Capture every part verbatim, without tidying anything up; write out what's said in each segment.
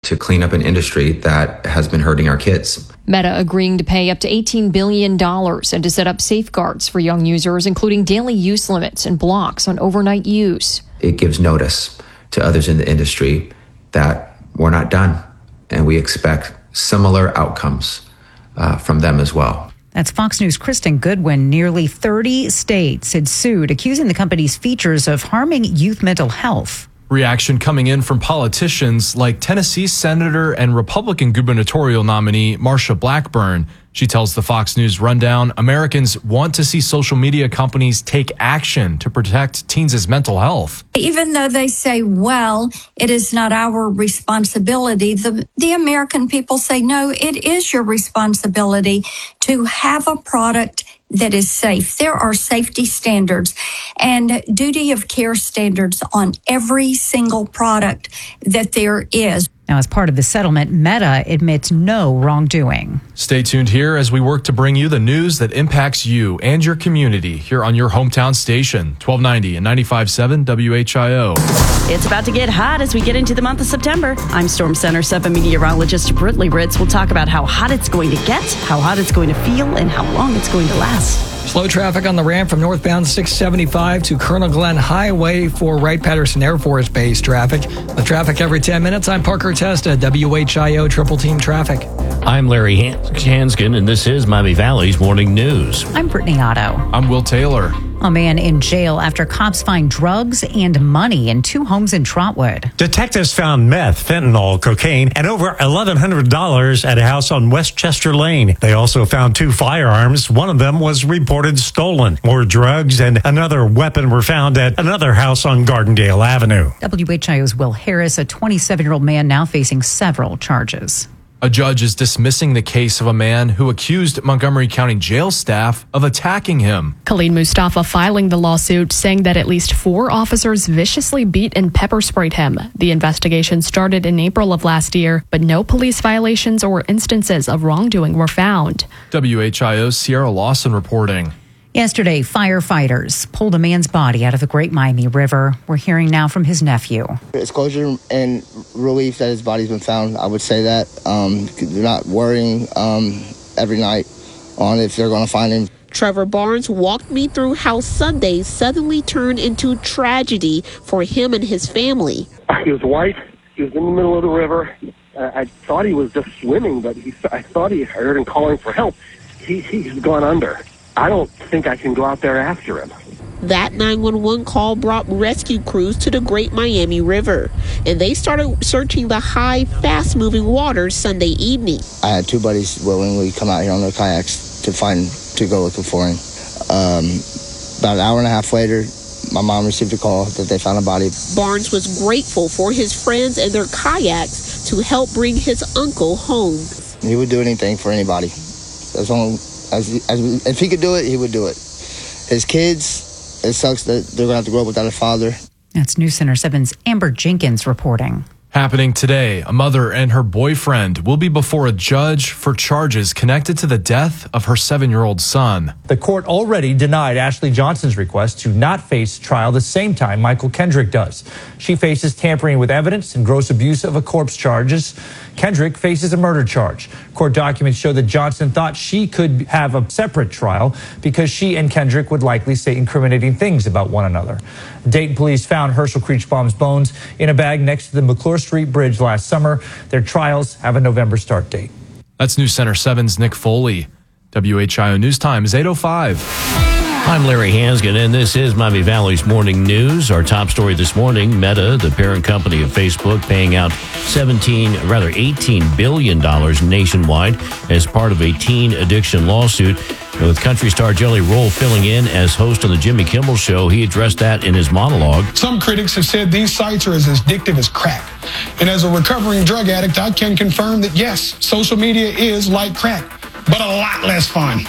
to clean up an industry that has been hurting our kids. Meta agreeing to pay up to eighteen billion dollars and to set up safeguards for young users, including daily use limits and blocks on overnight use. It gives notice to others in the industry that we're not done, and we expect similar outcomes uh, from them as well. That's Fox News' Kristen Goodwin. Nearly thirty states had sued, accusing the company's features of harming youth mental health. Reaction coming in from politicians like Tennessee Senator and Republican gubernatorial nominee Marsha Blackburn. She tells the Fox News Rundown, Americans want to see social media companies take action to protect teens' mental health. Even though they say, well, it is not our responsibility, the, the American people say, no, it is your responsibility to have a product that is safe. There are safety standards and duty of care standards on every single product that there is. Now, as part of the settlement, Meta admits no wrongdoing. Stay tuned here as we work to bring you the news that impacts you and your community here on your hometown station, twelve ninety and ninety-five point seven W H I O. It's about to get hot as we get into the month of September. I'm Storm Center seven meteorologist Britley Ritz. We'll talk about how hot it's going to get, how hot it's going to feel, and how long it's going to last. Slow traffic on the ramp from northbound six seventy-five to Colonel Glenn Highway for Wright-Patterson Air Force Base traffic. The traffic every ten minutes. I'm Parker Testa, W H I O Triple Team Traffic. I'm Larry Hanskin, and this is Miami Valley's Morning News. I'm Brittany Otto. I'm Will Taylor. A man in jail after cops find drugs and money in two homes in Trotwood. Detectives found meth, fentanyl, cocaine, and over eleven hundred dollars at a house on Westchester Lane. They also found two firearms. One of them was reported stolen. More drugs and another weapon were found at another house on Gardendale Avenue. W H I O's Will Harris, a twenty-seven-year-old man now facing several charges. A judge is dismissing the case of a man who accused Montgomery County jail staff of attacking him. Khalid Mustafa filing the lawsuit, saying that at least four officers viciously beat and pepper sprayed him. The investigation started in April of last year, but no police violations or instances of wrongdoing were found. W H I O's Sierra Lawson reporting. Yesterday, firefighters pulled a man's body out of the Great Miami River. We're hearing now from his nephew. It's closure and relief that his body's been found. I would say that. Um, they're not worrying um, every night on if they're going to find him. Trevor Barnes walked me through how Sunday suddenly turned into tragedy for him and his family. He was white. He was in the middle of the river. Uh, I thought he was just swimming, but he, I thought he heard him calling for help. He, he's gone under. I don't think I can go out there after him. That nine one one call brought rescue crews to the Great Miami River, and they started searching the high, fast-moving waters Sunday evening. I had two buddies willingly come out here on their kayaks to find, to go looking for him. Um, about an hour and a half later, my mom received a call that they found a body. Barnes was grateful for his friends and their kayaks to help bring his uncle home. He would do anything for anybody. As long as, as if he could do it, he would do it. His kids, it sucks that they're going to have to grow up without a father. That's News Center seven's Amber Jenkins reporting. Happening today, a mother and her boyfriend will be before a judge for charges connected to the death of her seven-year-old son. The court already denied Ashley Johnson's request to not face trial the same time Michael Kendrick does. She faces tampering with evidence and gross abuse of a corpse charges. Kendrick faces a murder charge. Court documents show that Johnson thought she could have a separate trial because she and Kendrick would likely say incriminating things about one another. Dayton police found Herschel Creechbaum's bones in a bag next to the McClure Street Bridge last summer. Their trials have a November start date. That's News Center seven's Nick Foley. W H I O News Time is eight oh five. I'm Larry Hanskin, and this is Miami Valley's Morning News. Our top story this morning, Meta, the parent company of Facebook, paying out seventeen, rather eighteen billion dollars nationwide as part of a teen addiction lawsuit. And with country star Jelly Roll filling in as host on the Jimmy Kimmel Show, he addressed that in his monologue. Some critics have said these sites are as addictive as crack. And as a recovering drug addict, I can confirm that, yes, social media is like crack, but a lot less fun.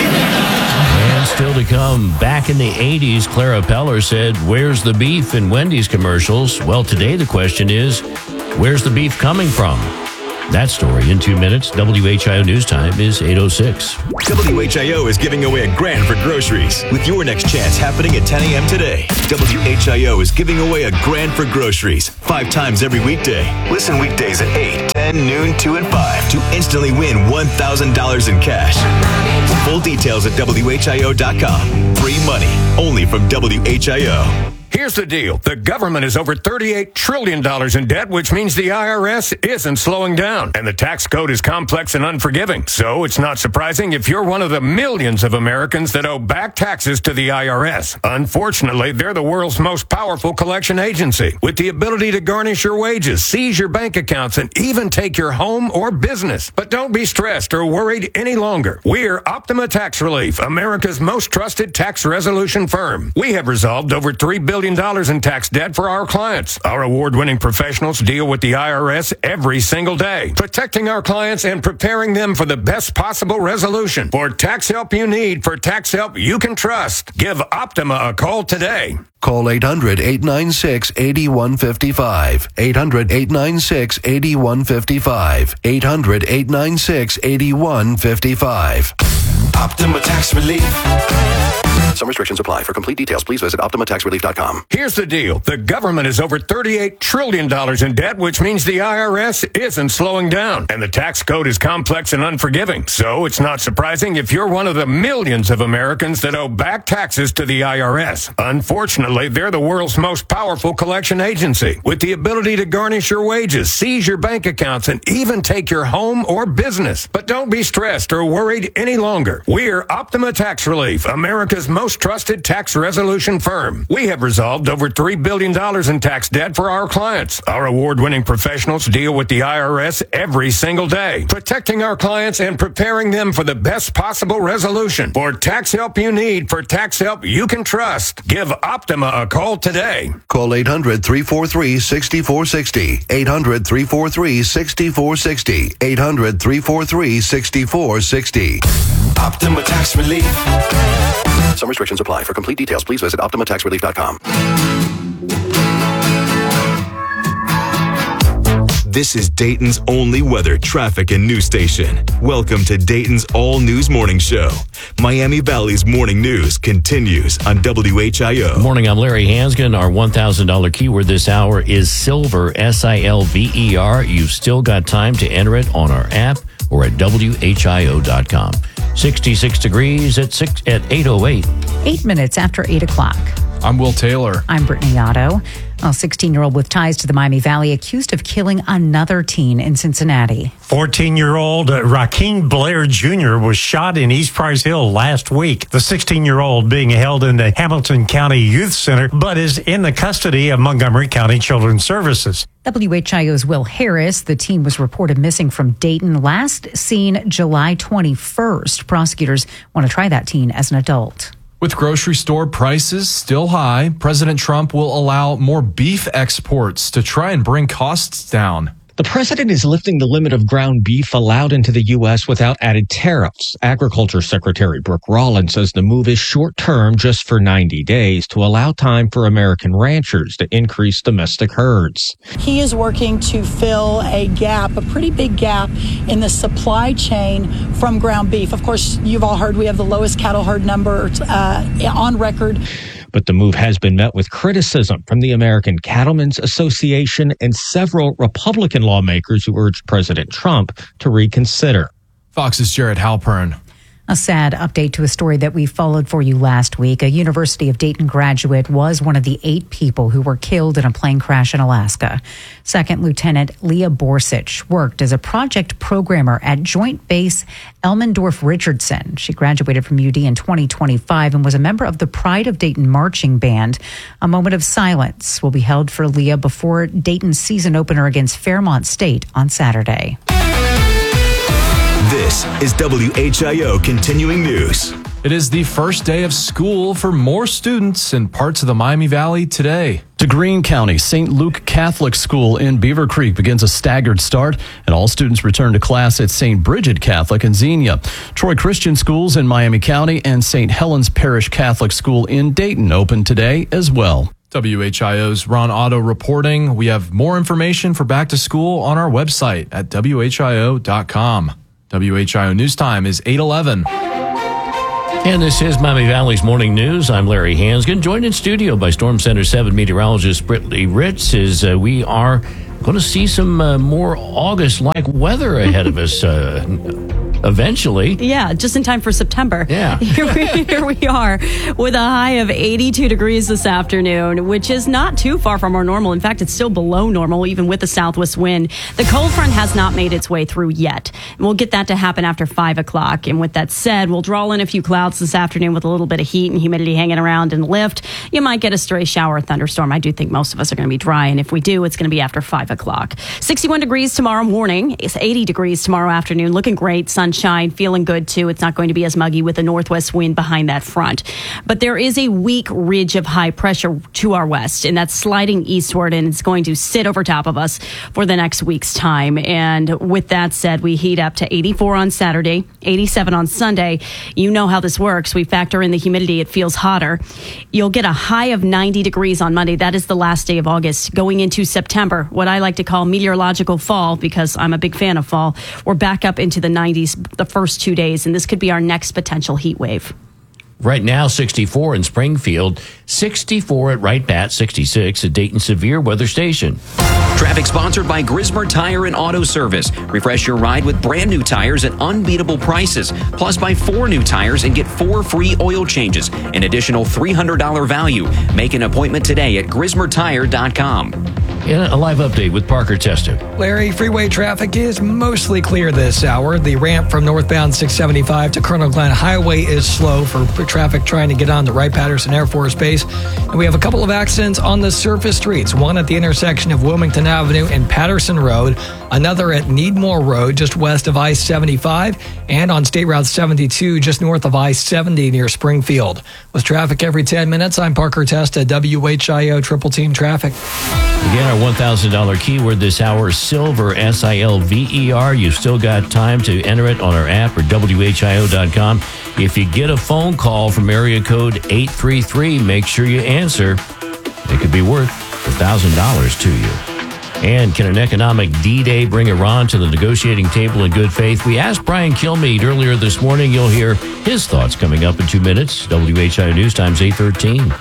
And still to come, back in the eighties, Clara Peller said, "Where's the beef?" in Wendy's commercials. Well, today the question is, where's the beef coming from? That story in two minutes. W H I O News Time is eight oh six. W H I O is giving away a grand for groceries with your next chance happening at ten a.m. today. W H I O is giving away a grand for groceries five times every weekday. Listen weekdays at eight, ten, ten, noon, two, and five to instantly win one thousand dollars in cash. Full details at W H I O dot com. Free money only from W H I O. Here's the deal. The government is over thirty-eight trillion dollars in debt, which means the I R S isn't slowing down. And the tax code is complex and unforgiving. So it's not surprising if you're one of the millions of Americans that owe back taxes to the I R S. Unfortunately, they're the world's most powerful collection agency, with the ability to garnish your wages, seize your bank accounts, and even take your home or business. But don't be stressed or worried any longer. We're Optima Tax Relief, America's most trusted tax resolution firm. We have resolved over three billion dollars in tax debt for our clients. Our award-winning professionals deal with the I R S every single day, protecting our clients and preparing them for the best possible resolution. For tax help you need, for tax help you can trust, give Optima a call today. Call eight hundred, eight nine six, eight one five five. eight hundred, eight nine six, eight one five five. eight hundred, eight nine six, eight one five five. Optima Tax Relief. Some restrictions apply. For complete details, please visit Optima Tax Relief dot com. Here's the deal. The government is over thirty-eight trillion dollars in debt, which means the I R S isn't slowing down. And the tax code is complex and unforgiving. So it's not surprising if you're one of the millions of Americans that owe back taxes to the I R S. Unfortunately, they're the world's most powerful collection agency, with the ability to garnish your wages, seize your bank accounts, and even take your home or business. But don't be stressed or worried any longer. We're Optima Tax Relief, America's most most trusted tax resolution firm. We have resolved over three billion dollars in tax debt for our clients. Our award-winning professionals deal with the I R S every single day, protecting our clients and preparing them for the best possible resolution. For tax help you need, for tax help you can trust, give Optima a call today. Call eight hundred, three four three, six four six zero. eight hundred, three four three, six four six zero. eight hundred, three four three, six four six zero. Optima Tax Relief. Some restrictions apply. For complete details, please visit Optima Tax Relief dot com. This is Dayton's only weather, traffic, and news station. Welcome to Dayton's All News Morning Show. Miami Valley's morning news continues on W H I O. Morning, I'm Larry Hansgen. Our one thousand dollars keyword this hour is silver, S I L V E R. You've still got time to enter it on our app or at W H I O dot com. sixty-six degrees at six at eight oh eight. Eight minutes after eight o'clock. I'm Will Taylor. I'm Brittany Otto. A sixteen-year-old with ties to the Miami Valley accused of killing another teen in Cincinnati. fourteen-year-old Rakeem Blair Junior was shot in East Price Hill last week. The sixteen-year-old being held in the Hamilton County Youth Center, but is in the custody of Montgomery County Children's Services. W H I O's Will Harris. The teen was reported missing from Dayton, last seen July twenty-first. Prosecutors want to try that teen as an adult. With grocery store prices still high, President Trump will allow more beef exports to try and bring costs down. The president is lifting the limit of ground beef allowed into the U S without added tariffs. Agriculture Secretary Brooke Rollins says the move is short-term, just for ninety days, to allow time for American ranchers to increase domestic herds. He is working to fill a gap, a pretty big gap in the supply chain from ground beef. Of course, you've all heard we have the lowest cattle herd number uh, on record. But the move has been met with criticism from the American Cattlemen's Association and several Republican lawmakers who urged President Trump to reconsider. Fox's Jared Halpern. A sad update to a story that we followed for you last week. A University of Dayton graduate was one of the eight people who were killed in a plane crash in Alaska. Second Lieutenant Leah Borsich worked as a project programmer at Joint Base Elmendorf-Richardson. She graduated from U D in twenty twenty-five and was a member of the Pride of Dayton Marching Band. A moment of silence will be held for Leah before Dayton's season opener against Fairmont State on Saturday. This is W H I O Continuing News. It is the first day of school for more students in parts of the Miami Valley today. To Greene County, Saint Luke Catholic School in Beaver Creek begins a staggered start, and all students return to class at Saint Bridget Catholic in Xenia. Troy Christian Schools in Miami County and Saint Helens Parish Catholic School in Dayton open today as well. W H I O's Ron Otto reporting. We have more information for back to school on our website at W H I O dot com. W H I O News Time is eight eleven. And this is Miami Valley's Morning News. I'm Larry Hansgen, joined in studio by Storm Center seven meteorologist Brittany Ritz, as uh, we are going to see some uh, more August-like weather ahead of us uh, eventually. Yeah, just in time for September. Yeah. Here we, here we are with a high of eighty-two degrees this afternoon, which is not too far from our normal. In fact, it's still below normal, even with the southwest wind. The cold front has not made its way through yet. We'll get that to happen after five o'clock. And with that said, we'll draw in a few clouds this afternoon with a little bit of heat and humidity hanging around and lift. You might get a stray shower or thunderstorm. I do think most of us are going to be dry. And if we do, it's going to be after five o'clock. sixty-one degrees tomorrow morning. It's eighty degrees tomorrow afternoon. Looking great. Sunshine. Feeling good, too. It's not going to be as muggy with the northwest wind behind that front. But there is a weak ridge of high pressure to our west, and that's sliding eastward, and it's going to sit over top of us for the next week's time. And with that said, we heat up to eighty-four on Saturday, eighty-seven on Sunday. You know how this works. We factor in the humidity. It feels hotter. You'll get a high of ninety degrees on Monday. That is the last day of August. Going into September, what I like to call meteorological fall, because I'm a big fan of fall. We're back up into the nineties the first two days, and this could be our next potential heat wave. Right now, sixty-four in Springfield, sixty-four at Wright Pat, sixty-six at Dayton Severe Weather Station. Traffic sponsored by Grismer Tire and Auto Service. Refresh your ride with brand new tires at unbeatable prices. Plus, buy four new tires and get four free oil changes. An additional three hundred dollars value. Make an appointment today at grismer tire dot com. And a live update with Parker Testa. Larry, freeway traffic is mostly clear this hour. The ramp from northbound six seventy-five to Colonel Glenn Highway is slow for traffic trying to get on to Wright-Patterson Air Force Base. And we have a couple of accidents on the surface streets. One at the intersection of Wilmington Avenue and Patterson Road. Another at Needmore Road, just west of I seventy-five. And on State Route seventy-two, just north of I seventy near Springfield. With traffic every ten minutes, I'm Parker Testa, W H I O Triple Team Traffic. Again, our one thousand dollars keyword this hour, Silver, S I L V E R. You've still got time to enter it on our app or W H I O dot com. If you get a phone call from area code eight three three, make sure you answer. It could be worth one thousand dollars to you. And can an economic D-Day bring Iran to the negotiating table in good faith? We asked Brian Kilmeade earlier this morning. You'll hear his thoughts coming up in two minutes. W H I O News Times eight thirteen.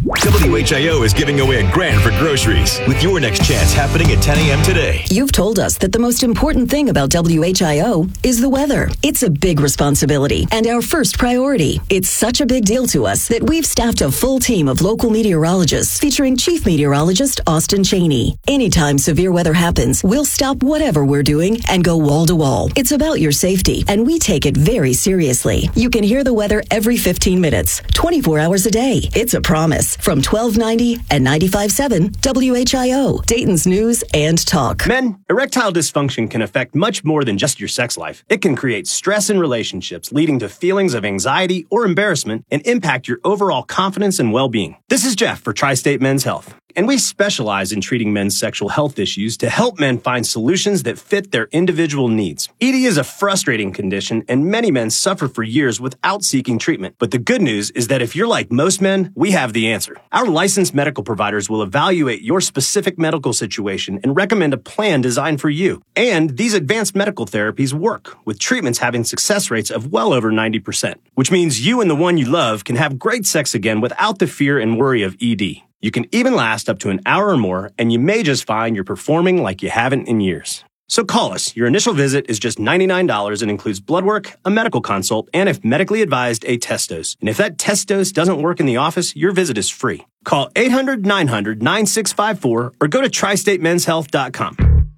W H I O is giving away a grand for groceries with your next chance happening at ten a.m. today. You've told us that the most important thing about W H I O is the weather. It's a big responsibility and our first priority. It's such a big deal to us that we've staffed a full team of local meteorologists featuring Chief Meteorologist Austin Cheney. Anytime severe weather happens, we'll stop whatever we're doing and go wall to wall. It's about your safety, and we take it very seriously. You can hear the weather every fifteen minutes, twenty-four hours a day. It's a promise. From twelve ninety and ninety-five point seven W H I O, Dayton's News and Talk. Men, erectile dysfunction can affect much more than just your sex life. It can create stress in relationships, leading to feelings of anxiety or embarrassment, and impact your overall confidence and well-being. This is Jeff for Tri-State Men's Health, and we specialize in treating men's sexual health issues to help men find solutions that fit their individual needs. E D is a frustrating condition, and many men suffer for years without seeking treatment. But the good news is that if you're like most men, we have the answer. Our licensed medical providers will evaluate your specific medical situation and recommend a plan designed for you. And these advanced medical therapies work, with treatments having success rates of well over ninety percent, which means you and the one you love can have great sex again without the fear and worry of E D. You can even last up to an hour or more, and you may just find you're performing like you haven't in years. So call us. Your initial visit is just ninety-nine dollars and includes blood work, a medical consult, and if medically advised, a test dose. And if that test dose doesn't work in the office, your visit is free. Call eight hundred nine hundred nine six five four or go to tri state men's health dot com.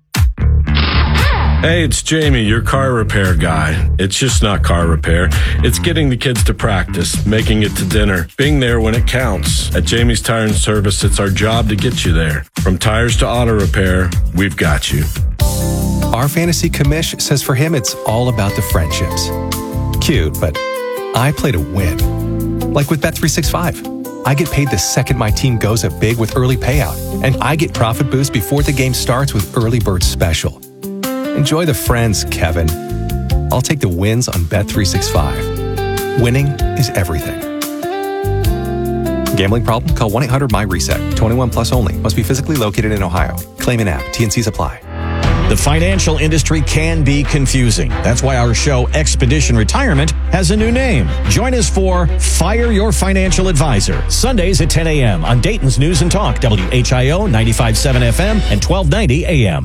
Hey, it's Jamie, your car repair guy. It's just not car repair. It's getting the kids to practice, making it to dinner, being there when it counts. At Jamie's Tire and Service, it's our job to get you there. From tires to auto repair, we've got you. Our fantasy commish says for him, it's all about the friendships. Cute, but I play to win. Like with Bet three sixty-five. I get paid the second my team goes up big with early payout, and I get profit boost before the game starts with Early Bird Special. Enjoy the friends, Kevin. I'll take the wins on Bet three sixty-five. Winning is everything. Gambling problem? Call one eight hundred M Y RESET. twenty-one plus only. Must be physically located in Ohio. Claim in app. T N Cs apply. The financial industry can be confusing. That's why our show, Expedition Retirement, has a new name. Join us for Fire Your Financial Advisor, Sundays at ten a.m. on Dayton's News and Talk, W H I O ninety-five point seven F M and twelve ninety A M.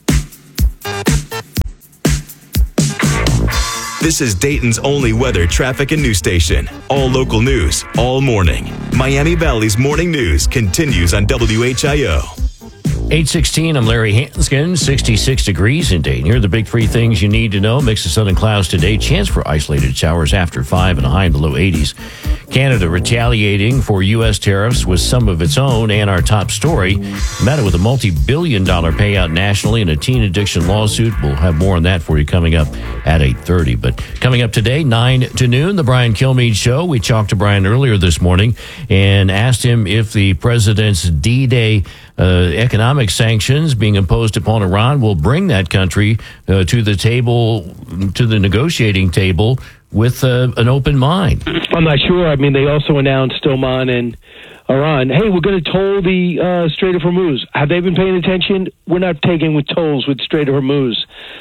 This is Dayton's only weather, traffic, and news station. All local news, all morning. Miami Valley's morning news continues on W H I O. eight sixteen, I'm Larry Hanskin, sixty-six degrees in Dayton. Here are the big three things you need to know. Mix of sun and clouds today. Chance for isolated showers after five and a high in the low eighties. Canada retaliating for U S tariffs with some of its own. And our top story, Meta with a multi-billion dollar payout nationally in a teen addiction lawsuit. We'll have more on that for you coming up at eight thirty. But coming up today, nine to noon, the Brian Kilmeade Show. We talked to Brian earlier this morning and asked him if the president's D-Day uh, economic sanctions being imposed upon Iran will bring that country uh, to the table, to the negotiating table with uh, an open mind. I'm not sure. I mean, they also announced, Oman and Iran, hey, we're going to toll the uh, Strait of Hormuz. Have they been paying attention? We're not taking with tolls with Strait of Hormuz.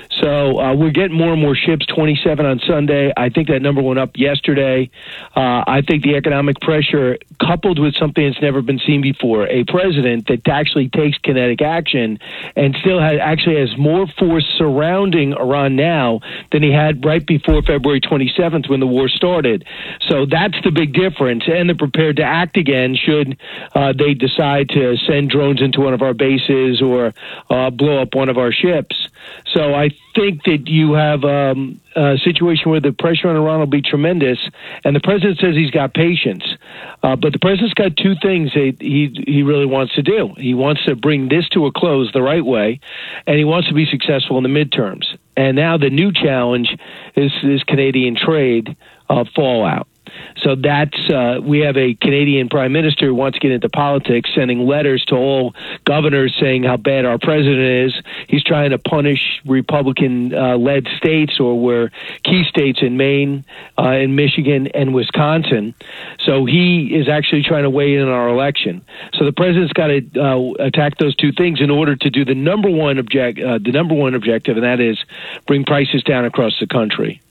So uh, we're getting more and more ships, twenty-seven on Sunday. I think that number went up yesterday. Uh, I think the economic pressure, coupled with something that's never been seen before, a president that actually takes kinetic action and still has, actually has more force surrounding Iran now than he had right before February twenty-seventh when the war started. So that's the big difference. And they're prepared to act again should uh, they decide to send drones into one of our bases or uh, blow up one of our ships. So I think that you have um, a situation where the pressure on Iran will be tremendous, and the president says he's got patience. Uh, but the president's got two things that he he really wants to do. He wants to bring this to a close the right way, and he wants to be successful in the midterms. And now the new challenge is this Canadian trade uh, fallout. So that's, uh, we have a Canadian prime minister who wants to get into politics, sending letters to all governors saying how bad our president is. He's trying to punish Republican-led uh, states or where key states in Maine, uh, in Michigan, and Wisconsin. So he is actually trying to weigh in on our election. So the president's got to uh, attack those two things in order to do the number one object, uh, the number one objective, and that is bring prices down across the country.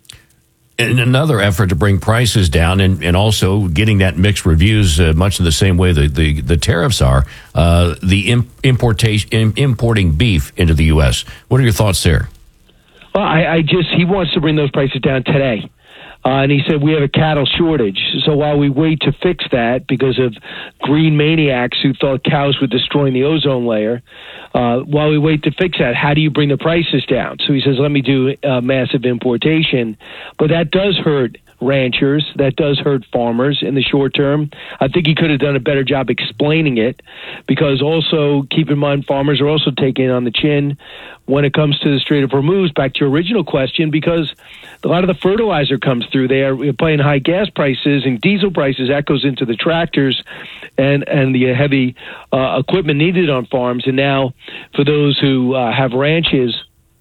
In another effort to bring prices down and, and also getting that mixed reviews uh, much in the same way the, the, the tariffs are, uh, the imp- importation, importing beef into the U S. What are your thoughts there? Well, I, I just, he wants to bring those prices down today. Uh, and he said we have a cattle shortage. So while we wait to fix that because of green maniacs who thought cows were destroying the ozone layer, uh, while we wait to fix that, how do you bring the prices down? So he says, let me do uh, massive importation. But that does hurt ranchers. That does hurt farmers in the short term. I think he could have done a better job explaining it, because also keep in mind farmers are also taking it on the chin when it comes to the Strait of Hormuz. Back to your original question, because a lot of the fertilizer comes through. They are paying high gas prices and diesel prices. That goes into the tractors and, and the heavy uh, equipment needed on farms. And now for those who uh, have ranches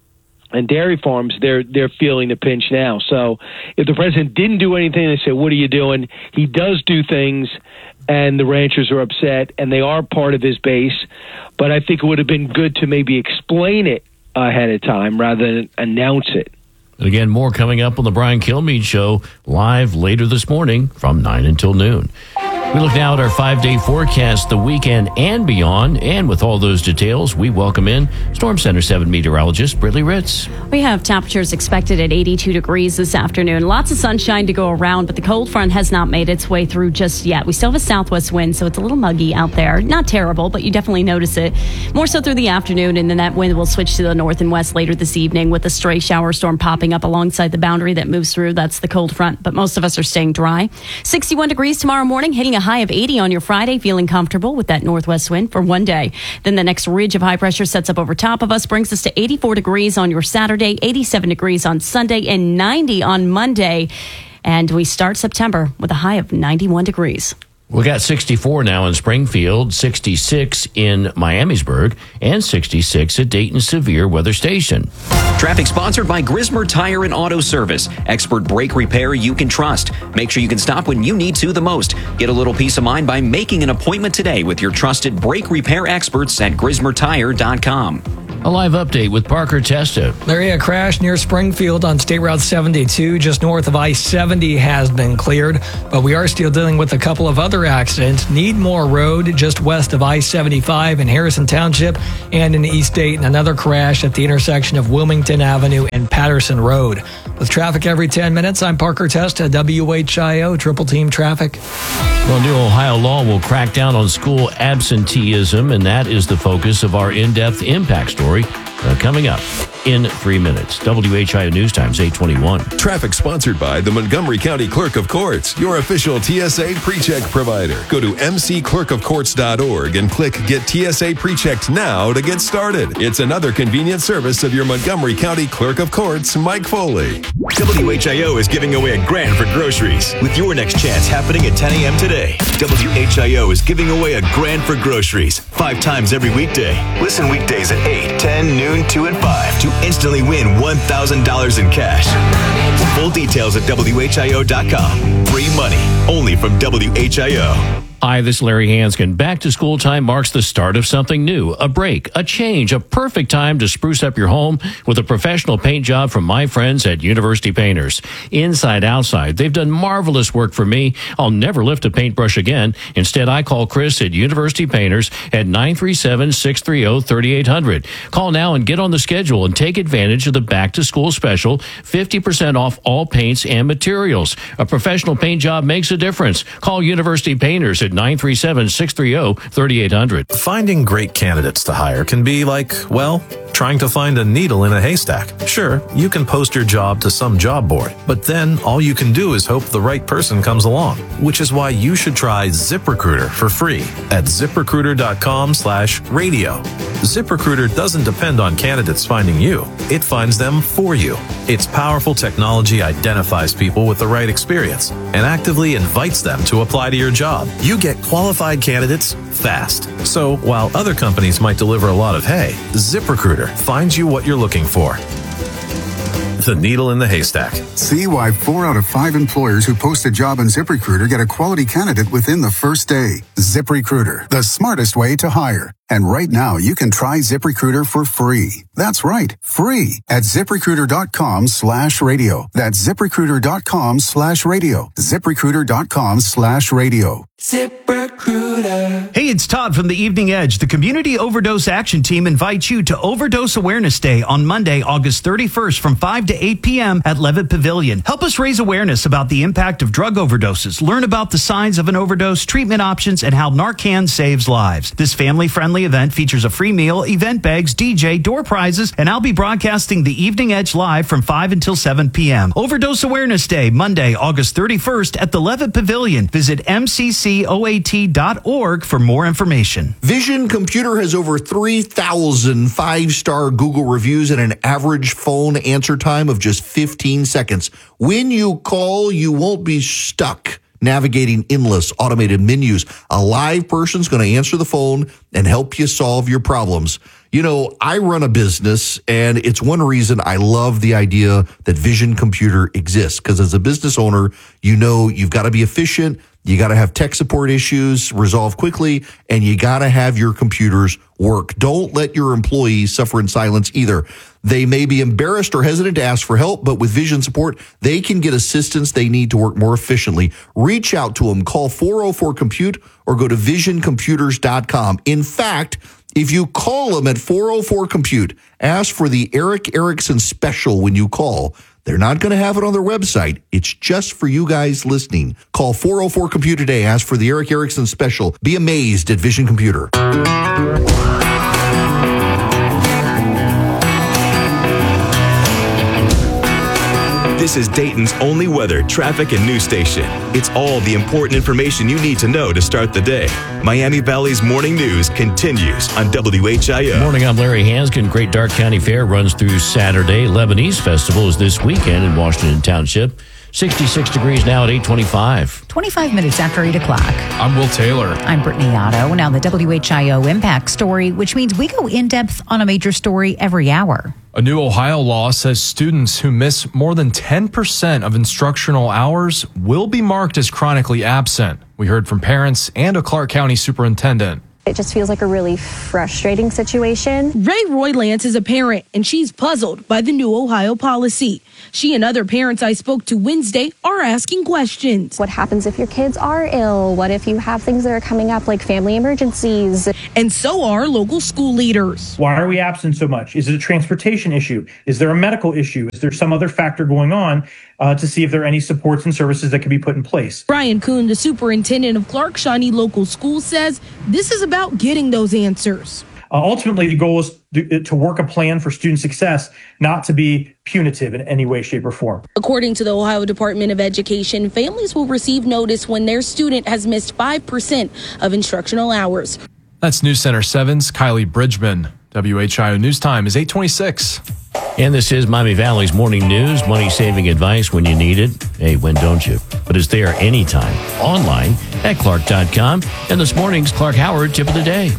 and dairy farms, they're they're feeling the pinch now. So if the president didn't do anything, they say, what are you doing? He does do things, and the ranchers are upset, and they are part of his base. But I think it would have been good to maybe explain it ahead of time rather than announce it. And again, more coming up on the Brian Kilmeade Show, live later this morning from nine until noon. We look now at our five-day forecast, the weekend and beyond. And with all those details, we welcome in Storm Center seven meteorologist Brittany Ritz. We have temperatures expected at eighty-two degrees this afternoon. Lots of sunshine to go around, but the cold front has not made its way through just yet. We still have a southwest wind, so it's a little muggy out there. Not terrible, but you definitely notice it. More so through the afternoon, and then that wind will switch to the north and west later this evening with a stray shower storm popping up alongside the boundary that moves through. That's the cold front, but most of us are staying dry. sixty-one degrees tomorrow morning, hitting a high of eighty on your Friday, feeling comfortable with that northwest wind for one day. Then the next ridge of high pressure sets up over top of us, brings us to eighty-four degrees on your Saturday, eighty-seven degrees on Sunday, and ninety on Monday. And we start September with a high of ninety-one degrees. We got sixty-four now in Springfield, sixty-six in Miamisburg, and sixty-six at Dayton Severe Weather Station. Traffic sponsored by Grismer Tire and Auto Service. Expert brake repair you can trust. Make sure you can stop when you need to the most. Get a little peace of mind by making an appointment today with your trusted brake repair experts at grismer tire dot com. A live update with Parker Testa. Larry, a crash near Springfield on State Route seventy-two, just north of I seventy, has been cleared, but we are still dealing with a couple of other accidents. Needmore Road, just west of I seventy-five in Harrison Township, and in East Dayton, another crash at the intersection of Wilmington Avenue and Patterson Road. With traffic every ten minutes, I'm Parker Testa, W H I O Triple Team Traffic. Well, new Ohio law will crack down on school absenteeism, and that is the focus of our in-depth impact story uh, coming up in three minutes. W H I O News Times eight twenty-one. Traffic sponsored by the Montgomery County Clerk of Courts, your official T S A PreCheck provider. Go to m c clerk of courts dot org and click Get T S A PreChecked now to get started. It's another convenient service of your Montgomery County Clerk of Courts, Mike Foley. W H I O is giving away a grand for groceries with your next chance happening at ten a.m. today. W H I O is giving away a grand for groceries five times every weekday. Listen weekdays at eight, ten, noon, two, and five to instantly win one thousand dollars in cash. Full details at W H I O dot com. Free money only from W H I O. Hi, this is Larry Hanskin. Back to school time marks the start of something new, a break, a change, a perfect time to spruce up your home with a professional paint job from my friends at University Painters. Inside, outside, they've done marvelous work for me. I'll never lift a paintbrush again. Instead, I call Chris at University Painters at nine three seven, six three zero, three eight zero zero. Call now and get on the schedule and take advantage of the back to school special, fifty percent off all paints and materials. A professional paint job makes a difference. Call University Painters at nine three seven, six three zero, three eight zero zero. Finding great candidates to hire can be like, well, trying to find a needle in a haystack. Sure, you can post your job to some job board, but then all you can do is hope the right person comes along, which is why you should try ZipRecruiter for free at zip recruiter dot com slash radio. ZipRecruiter doesn't depend on candidates finding you. It finds them for you. Its powerful technology identifies people with the right experience and actively invites them to apply to your job. You get qualified candidates fast. So while other companies might deliver a lot of hay, ZipRecruiter finds you what you're looking for. The needle in the haystack. See why four out of five employers who post a job on ZipRecruiter get a quality candidate within the first day. ZipRecruiter, the smartest way to hire. And right now, you can try ZipRecruiter for free. That's right, free at ZipRecruiter dot com slash radio. That's ZipRecruiter dot com slash radio. ZipRecruiter dot com slash radio. ZipRecruiter. Hey, it's Todd from the Evening Edge. The Community Overdose Action Team invites you to Overdose Awareness Day on Monday, August thirty-first from five to eight p.m. at Levitt Pavilion. Help us raise awareness about the impact of drug overdoses. Learn about the signs of an overdose, treatment options, and how Narcan saves lives. This family-friendly event features a free meal, event bags, D J, door prizes, and I'll be broadcasting the Evening Edge live from five until seven p.m. Overdose Awareness Day, Monday, August thirty-first at the Levitt Pavilion. Visit m c c o a t dot org for more information. Vision Computer has over three thousand five-star Google reviews and an average phone answer time of just fifteen seconds. When you call, you won't be stuck navigating endless automated menus. A live person's going to answer the phone and help you solve your problems. You know, I run a business, and it's one reason I love the idea that Vision Computer exists, because as a business owner, you know you've got to be efficient, you got to have tech support issues resolved quickly, and you got to have your computers work. Don't let your employees suffer in silence either. They may be embarrassed or hesitant to ask for help, but with Vision support, they can get assistance they need to work more efficiently. Reach out to them. Call four oh four compute or go to vision computers dot com. In fact, if you call them at four oh four compute, ask for the Eric Erickson special when you call. They're not going to have it on their website. It's just for you guys listening. Call four oh four compute today. Ask for the Eric Erickson special. Be amazed at Vision Computer. This is Dayton's only weather, traffic, and news station. It's all the important information you need to know to start the day. Miami Valley's morning news continues on W H I O. Morning, I'm Larry Hanskin. Great Dark County Fair runs through Saturday. Lebanese Festival is this weekend in Washington Township. sixty-six degrees now at eight twenty-five. twenty-five minutes after eight o'clock. I'm Will Taylor. I'm Brittany Otto. Now the W H I O Impact Story, which means we go in depth on a major story every hour. A new Ohio law says students who miss more than ten percent of instructional hours will be marked as chronically absent. We heard from parents and a Clark County superintendent. It just feels like a really frustrating situation. Ray Roylance is a parent, and she's puzzled by the new Ohio policy. She and other parents I spoke to Wednesday are asking questions. What happens if your kids are ill? What if you have things that are coming up like family emergencies? And so are local school leaders. Why are we absent so much? Is it a transportation issue? Is there a medical issue? Is there some other factor going on uh, to see if there are any supports and services that can be put in place? Brian Kuhn, the superintendent of Clark Shawnee Local Schools, says this is about getting those answers. Uh, ultimately, the goal is to, to work a plan for student success, not to be punitive in any way, shape, or form. According to the Ohio Department of Education, families will receive notice when their student has missed five percent of instructional hours. That's News Center seven's Kylie Bridgman. W H I O News Time is eight twenty-six. And this is Miami Valley's Morning News, money-saving advice when you need it. Hey, when don't you? But it's there anytime, online at clark dot com. And this morning's Clark Howard Tip of the Day.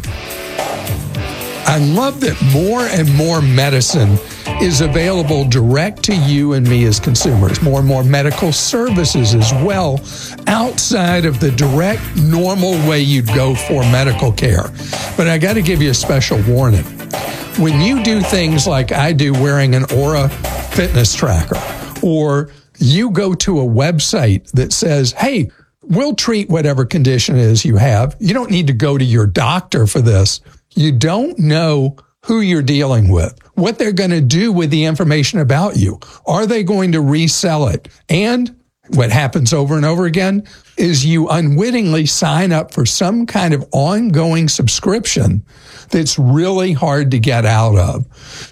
I love that more and more medicine is available direct to you and me as consumers. More and more medical services as well, outside of the direct, normal way you'd go for medical care. But I got to give you a special warning. When you do things like I do, wearing an Aura fitness tracker, or you go to a website that says, hey, we'll treat whatever condition it is you have. You don't need to go to your doctor for this. You don't know who you're dealing with, what they're going to do with the information about you. Are they going to resell it? And what happens over and over again is you unwittingly sign up for some kind of ongoing subscription that's really hard to get out of.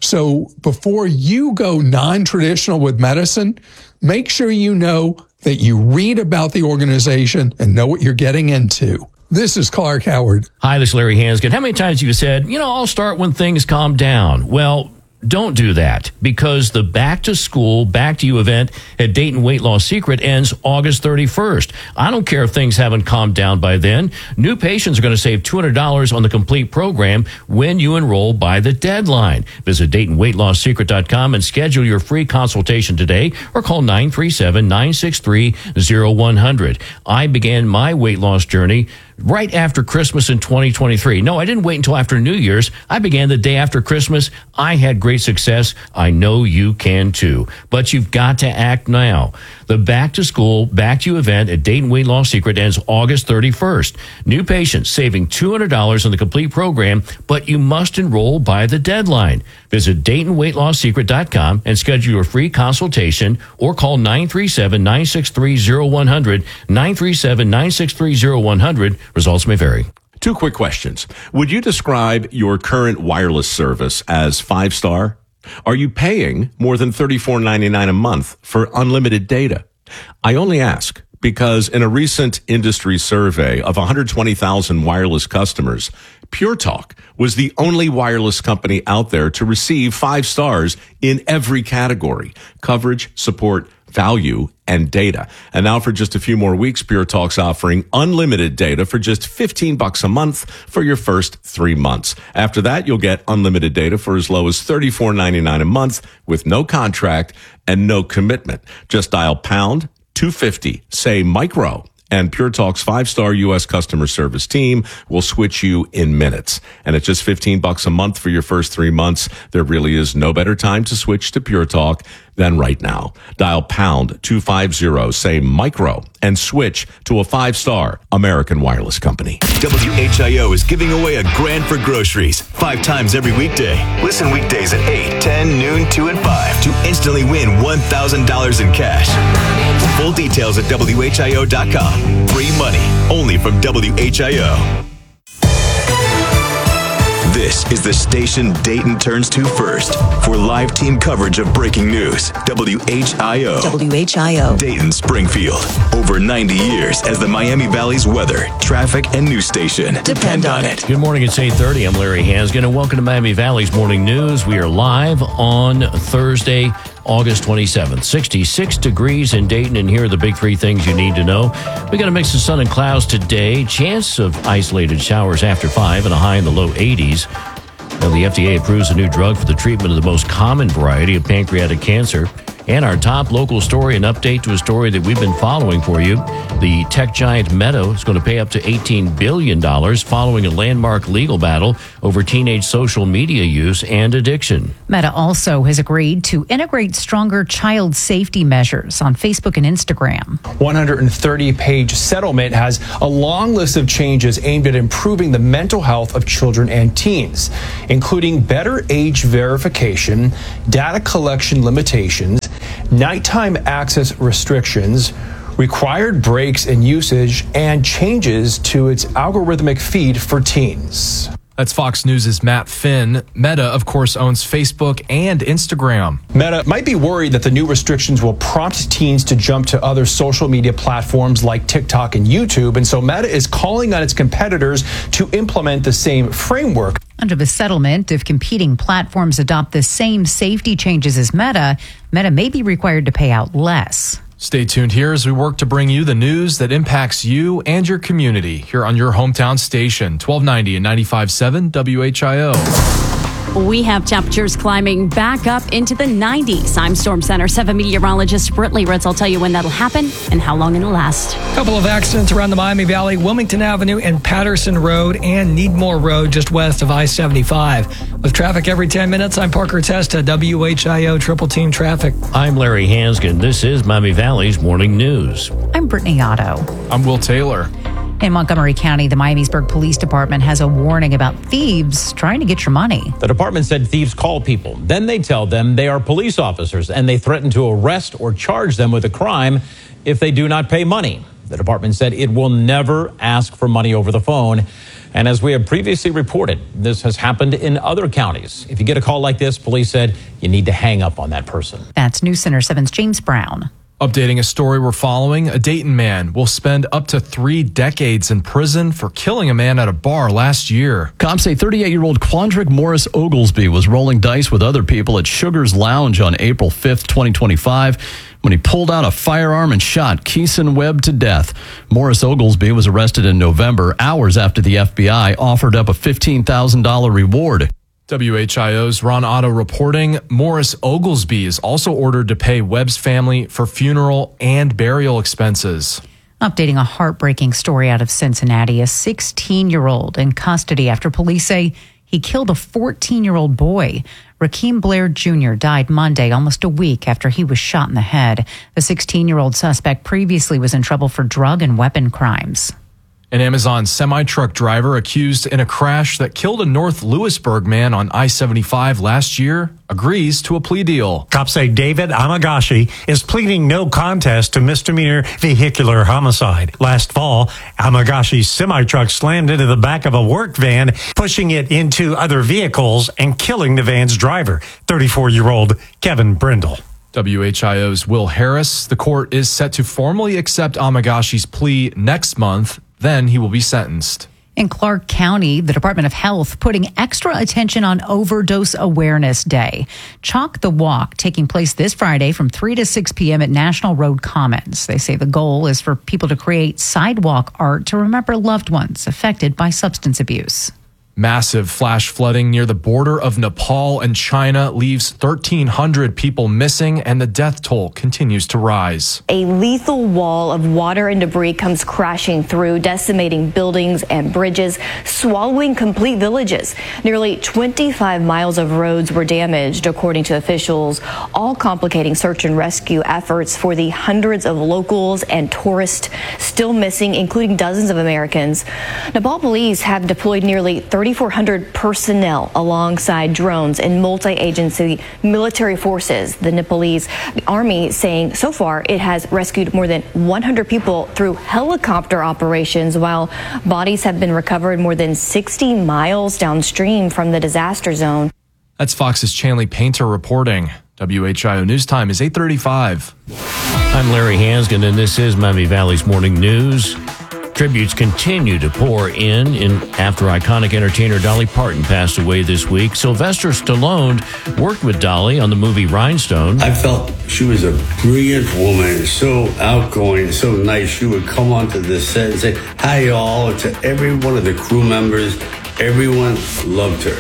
So before you go non-traditional with medicine, make sure you know that you read about the organization and know what you're getting into. This is Clark Howard. Hi, this is Larry Hanskin. How many times have you said, you know, I'll start when things calm down? Well, don't do that, because the Back to School, Back to You event at Dayton Weight Loss Secret ends August thirty-first. I don't care if things haven't calmed down by then. New patients are going to save two hundred dollars on the complete program when you enroll by the deadline. Visit Dayton Weight Loss Secret dot com and schedule your free consultation today, or call nine three seven, nine six three, zero one zero zero. I began my weight loss journey right after Christmas in twenty twenty-three. No, I didn't wait until after New Year's. I began the day after Christmas. I had great success. I know you can too. But you've got to act now. The Back to School, Back to You event at Dayton Weight Loss Secret ends August thirty-first. New patients saving two hundred dollars on the complete program, but you must enroll by the deadline. Visit Dayton Weight Loss Secret dot com and schedule your free consultation, or call nine three seven, nine six three, zero one zero zero, nine three seven, nine six three, zero one zero zero. Results may vary. Two quick questions. Would you describe your current wireless service as five-star? Are you paying more than thirty-four ninety-nine a month for unlimited data? I only ask because in a recent industry survey of one hundred twenty thousand wireless customers, Pure Talk was the only wireless company out there to receive five stars in every category: coverage, support, value, and data. And now for just a few more weeks, Pure Talk's offering unlimited data for just fifteen bucks a month for your first three months. After that, you'll get unlimited data for as low as thirty-four ninety-nine a month with no contract and no commitment. Just dial pound two fifty, say micro, and Pure Talk's five-star U S customer service team will switch you in minutes. And at just fifteen bucks a month for your first three months, there really is no better time to switch to Pure Talk than right now. Dial pound two fifty, say micro, and switch to a five-star American wireless company. W H I O is giving away a grand for groceries five times every weekday. Listen weekdays at eight, ten, noon, two, and five to instantly win one thousand dollars in cash. Full details at W H I O dot com. Free money only from W H I O. This is the station Dayton turns to first for live team coverage of breaking news. W H I O. W H I O. Dayton, Springfield. Over ninety years as the Miami Valley's weather, traffic, and news station. Depend on it. Good morning. It's eight thirty. I'm Larry Hanskin, and welcome to Miami Valley's Morning News. We are live on Thursday, August twenty-seventh. sixty-six degrees in Dayton, and here are the big three things you need to know. We got a mix of sun and clouds today. Chance of isolated showers after five and a high in the low eighties. Now, the F D A approves a new drug for the treatment of the most common variety of pancreatic cancer. And our top local story, an update to a story that we've been following for you. The tech giant Meta is going to pay up to eighteen billion dollars following a landmark legal battle over teenage social media use and addiction. Meta also has agreed to integrate stronger child safety measures on Facebook and Instagram. one hundred thirty page settlement has a long list of changes aimed at improving the mental health of children and teens, including better age verification, data collection limitations, nighttime access restrictions, required breaks in usage, and changes to its algorithmic feed for teens. That's Fox News' Matt Finn. Meta, of course, owns Facebook and Instagram. Meta might be worried that the new restrictions will prompt teens to jump to other social media platforms like TikTok and YouTube, and so Meta is calling on its competitors to implement the same framework. Under the settlement, if competing platforms adopt the same safety changes as Meta, Meta may be required to pay out less. Stay tuned here as we work to bring you the news that impacts you and your community here on your hometown station, twelve ninety and ninety-five point seven W H I O. We have temperatures climbing back up into the nineties. I'm Storm Center seven meteorologist Brittany Ritz. I'll tell you when that'll happen and how long it'll last. A couple of accidents around the Miami Valley, Wilmington Avenue and Patterson Road and Needmore Road just west of I seventy-five. With traffic every ten minutes, I'm Parker Testa, W H I O Triple Team Traffic. I'm Larry Hanskin. This is Miami Valley's Morning News. I'm Brittany Otto. I'm Will Taylor. In Montgomery County, the Miamisburg Police Department has a warning about thieves trying to get your money. The department said thieves call people. Then they tell them they are police officers, and they threaten to arrest or charge them with a crime if they do not pay money. The department said it will never ask for money over the phone. And as we have previously reported, this has happened in other counties. If you get a call like this, police said you need to hang up on that person. That's News Center seven's James Brown. Updating a story we're following, a Dayton man will spend up to three decades in prison for killing a man at a bar last year. Cops say thirty-eight-year-old Quandrick Morris Oglesby was rolling dice with other people at Sugar's Lounge on April fifth, twenty twenty-five, when he pulled out a firearm and shot Keeson Webb to death. Morris Oglesby was arrested in November, hours after the F B I offered up a fifteen thousand dollars reward. W H I O's Ron Otto reporting Morris Oglesby is also ordered to pay Webb's family for funeral and burial expenses. Updating a heartbreaking story out of Cincinnati, a sixteen-year-old in custody after police say he killed a fourteen-year-old boy. Rakeem Blair Junior died Monday, almost a week after he was shot in the head. The sixteen-year-old suspect previously was in trouble for drug and weapon crimes. An Amazon semi-truck driver accused in a crash that killed a North Lewisburg man on I seventy-five last year agrees to a plea deal. Cops say David Amagashi is pleading no contest to misdemeanor vehicular homicide. Last fall, Amagashi's semi-truck slammed into the back of a work van, pushing it into other vehicles and killing the van's driver, thirty-four-year-old Kevin Brindle. W H I O's Will Harris. The court is set to formally accept Amagashi's plea next month. Then he will be sentenced. In Clark County, the Department of Health putting extra attention on Overdose Awareness Day. Chalk the Walk taking place this Friday from three to six p.m. at National Road Commons. They say the goal is for people to create sidewalk art to remember loved ones affected by substance abuse. Massive flash flooding near the border of Nepal and China leaves thirteen hundred people missing, and the death toll continues to rise. A lethal wall of water and debris comes crashing through, decimating buildings and bridges, swallowing complete villages. Nearly twenty-five miles of roads were damaged, according to officials, all complicating search and rescue efforts for the hundreds of locals and tourists still missing, including dozens of Americans. Nepal police have deployed nearly thirty-four hundred personnel alongside drones and multi-agency military forces. The Nepalese army saying so far it has rescued more than one hundred people through helicopter operations, while bodies have been recovered more than sixty miles downstream from the disaster zone. That's Fox's Chanley Painter reporting. W H I O News Time is eight thirty-five. I'm Larry Hanskin, and this is Miami Valley's Morning News. Tributes continue to pour in, in after iconic entertainer Dolly Parton passed away this week. Sylvester Stallone worked with Dolly on the movie Rhinestone. I felt she was a brilliant woman, so outgoing, so nice. She would come onto the set and say, "Hi, y'all," to every one of the crew members. Everyone loved her.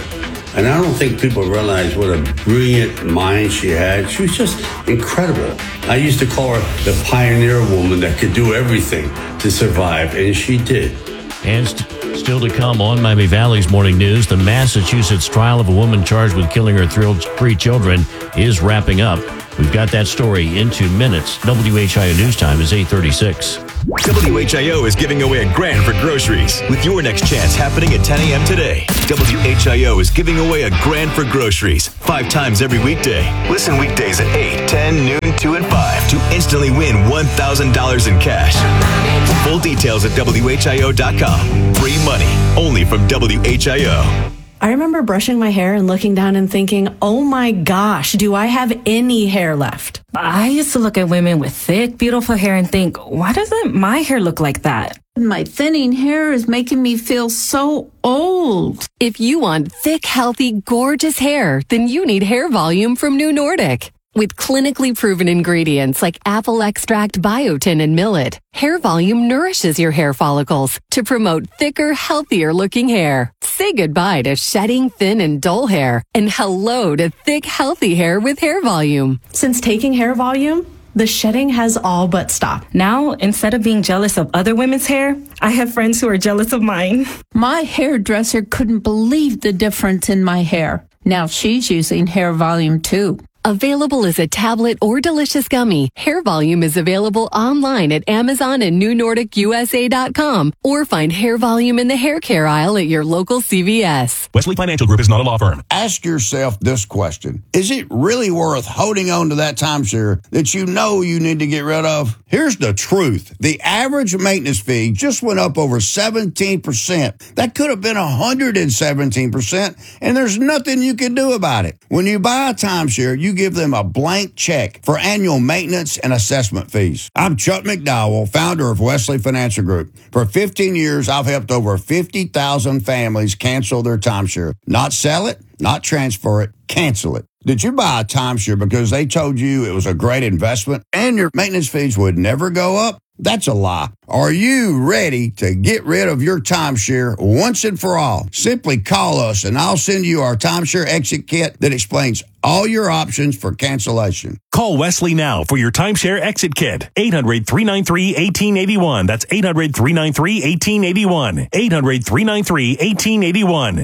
And I don't think people realize what a brilliant mind she had. She was just incredible. I used to call her the pioneer woman that could do everything to survive, and she did. And st- still to come on Miami Valley's Morning News, the Massachusetts trial of a woman charged with killing her three children is wrapping up. We've got that story in two minutes. W H I O News Time is eight thirty-six. W H I O is giving away a grand for groceries with your next chance happening at ten a.m. today. W H I O is giving away a grand for groceries five times every weekday. Listen weekdays at eight, ten, noon, two, and five to instantly win one thousand dollars in cash. Full details at W H I O dot com. Free money only from W H I O. I remember brushing my hair and looking down and thinking, oh my gosh, do I have any hair left? I used to look at women with thick, beautiful hair and think, why doesn't my hair look like that? My thinning hair is making me feel so old. If you want thick, healthy, gorgeous hair, then you need Hair Volume from New Nordic. With clinically proven ingredients like apple extract, biotin, and millet, Hair Volume nourishes your hair follicles to promote thicker, healthier looking hair. Say goodbye to shedding, thin, and dull hair, and hello to thick, healthy hair with Hair Volume. Since taking Hair Volume, the shedding has all but stopped. Now, instead of being jealous of other women's hair, I have friends who are jealous of mine. My hairdresser couldn't believe the difference in my hair. Now she's using Hair Volume too. Available as a tablet or delicious gummy, Hair Volume is available online at Amazon and New Nordic U S A dot com, or find Hair Volume in the hair care aisle at your local C V S. Wesley Financial Group is not a law firm. Ask yourself this question. Is it really worth holding on to that timeshare that you know you need to get rid of? Here's the truth. The average maintenance fee just went up over seventeen percent. That could have been one hundred seventeen percent, and there's nothing you can do about it. When you buy a timeshare, you give them a blank check for annual maintenance and assessment fees. I'm Chuck McDowell, founder of Wesley Financial Group. For fifteen years, I've helped over fifty thousand families cancel their timeshare. Not sell it, not transfer it, cancel it. Did you buy a timeshare because they told you it was a great investment and your maintenance fees would never go up? That's a lie. Are you ready to get rid of your timeshare once and for all? Simply call us and I'll send you our timeshare exit kit that explains all your options for cancellation. Call Wesley now for your timeshare exit kit. eight hundred, three nine three, one eight eight one. That's eight hundred, three nine three, one eight eight one. eight hundred, three nine three, one eight eight one.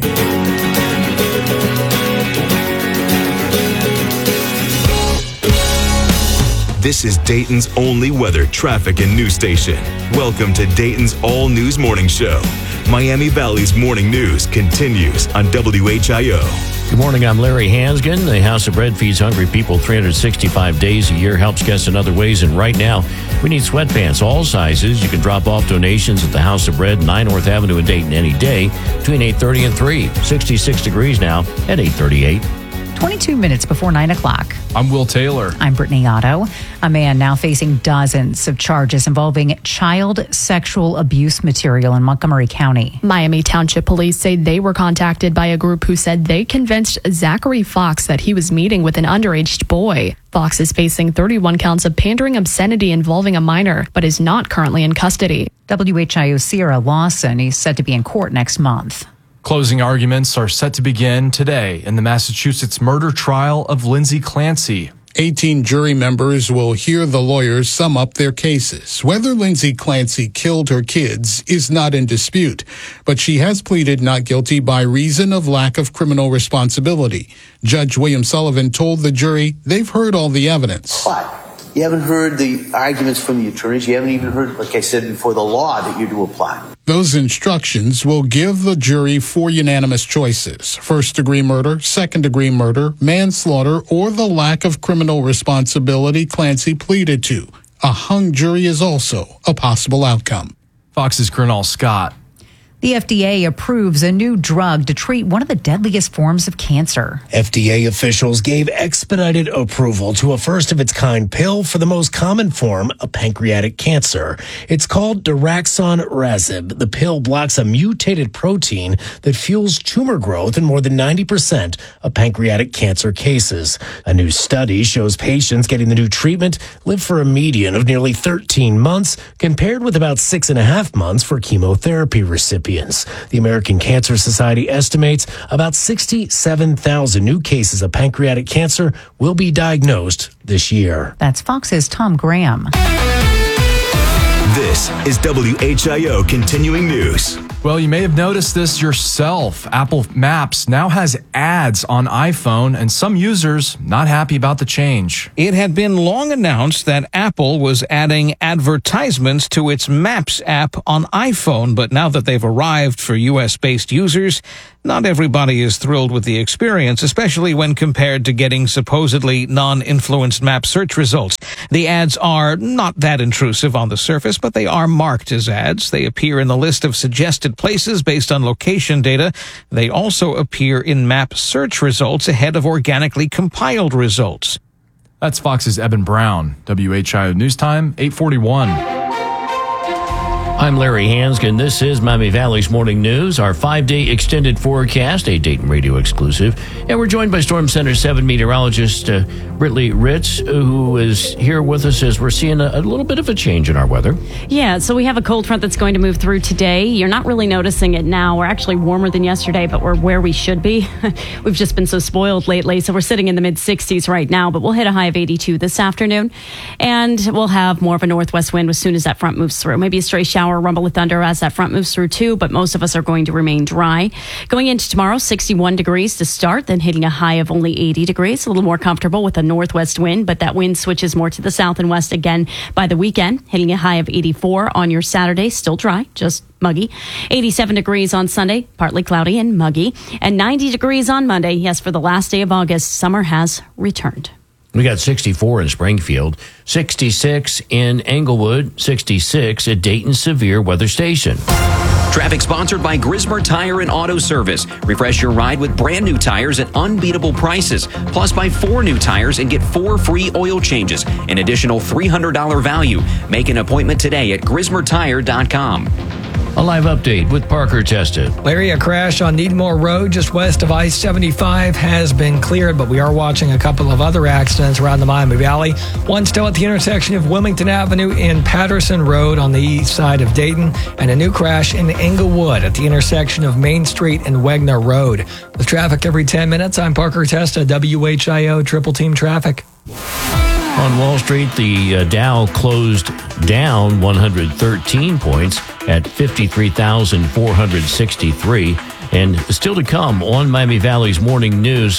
This is Dayton's only weather, traffic, and news station. Welcome to Dayton's All News Morning Show. Miami Valley's morning news continues on W H I O. Good morning, I'm Larry Hansgen. The House of Bread feeds hungry people three hundred sixty-five days a year, helps guests in other ways, and right now, we need sweatpants, all sizes. You can drop off donations at the House of Bread, nine North Avenue in Dayton any day, between eight thirty and three. sixty-six degrees now at eight thirty-eight. twenty-two minutes before nine o'clock. I'm Will Taylor. I'm Brittany Otto. A man now facing dozens of charges involving child sexual abuse material in Montgomery County. Miami Township Police say they were contacted by a group who said they convinced Zachary Fox that he was meeting with an underage boy. Fox is facing thirty-one counts of pandering obscenity involving a minor, but is not currently in custody. W H I O's Sierra Lawson is set to be in court next month. Closing arguments are set to begin today in the Massachusetts murder trial of Lindsay Clancy. eighteen jury members will hear the lawyers sum up their cases. Whether Lindsay Clancy killed her kids is not in dispute, but she has pleaded not guilty by reason of lack of criminal responsibility. Judge William Sullivan told the jury they've heard all the evidence. But you haven't heard the arguments from the attorneys. You haven't even heard, like I said before, the law that you do apply. Those instructions will give the jury four unanimous choices: first-degree murder, second-degree murder, manslaughter, or the lack of criminal responsibility Clancy pleaded to. A hung jury is also a possible outcome. Fox's Gernal Scott. The F D A approves a new drug to treat one of the deadliest forms of cancer. F D A officials gave expedited approval to a first-of-its-kind pill for the most common form of pancreatic cancer. It's called daraxonrasib. The pill blocks a mutated protein that fuels tumor growth in more than ninety percent of pancreatic cancer cases. A new study shows patients getting the new treatment live for a median of nearly thirteen months, compared with about six and a half months for chemotherapy recipients. millions. The American Cancer Society estimates about sixty-seven thousand new cases of pancreatic cancer will be diagnosed this year. That's Fox's Tom Graham. This is W H I O Continuing News. Well, you may have noticed this yourself. Apple Maps now has ads on iPhone, and some users not happy about the change. It had been long announced that Apple was adding advertisements to its Maps app on iPhone, but now that they've arrived for U S-based users, not everybody is thrilled with the experience, especially when compared to getting supposedly non-influenced map search results. The ads are not that intrusive on the surface, but they are marked as ads. They appear in the list of suggested places based on location data. They also appear in map search results ahead of organically compiled results. That's Fox's Eben Brown. W H I O News Time, eight forty-one. I'm Larry Hanskin. This is Miami Valley's Morning News, our five-day extended forecast, a Dayton Radio exclusive. And we're joined by Storm Center seven meteorologist uh, Britley Ritz, who is here with us as we're seeing a, a little bit of a change in our weather. Yeah, so we have a cold front that's going to move through today. You're not really noticing it now. We're actually warmer than yesterday, but we're where we should be. We've just been so spoiled lately, so we're sitting in the mid-sixties right now, but we'll hit a high of eighty-two this afternoon. And we'll have more of a northwest wind as soon as that front moves through. Maybe a stray shower or rumble of thunder as that front moves through too, but most of us are going to remain dry. Going into tomorrow, sixty-one degrees to start, then hitting a high of only eighty degrees, a little more comfortable with a northwest wind, but that wind switches more to the south and west again by the weekend, hitting a high of eighty-four on your Saturday, still dry, just muggy. eighty-seven degrees on Sunday, partly cloudy and muggy, and ninety degrees on Monday. Yes, for the last day of August, summer has returned. We got sixty-four in Springfield, sixty-six in Englewood, sixty-six at Dayton Severe Weather Station. Traffic sponsored by Grismer Tire and Auto Service. Refresh your ride with brand new tires at unbeatable prices. Plus, buy four new tires and get four free oil changes. An additional three hundred dollars value. Make an appointment today at grismer tire dot com. A live update with Parker Tested. Larry, a crash on Needmore Road just west of I seventy-five has been cleared, but we are watching a couple of other accidents around the Miami Valley. One still at the intersection of Wilmington Avenue and Patterson Road on the east side of Dayton, and a new crash in Englewood at the intersection of Main Street and Wegner Road. With traffic every ten minutes, I'm Parker Testa, W H I O Triple Team Traffic. On Wall Street, the uh, Dow closed down one hundred thirteen points at fifty-three thousand four hundred sixty-three. And still to come on Miami Valley's Morning News.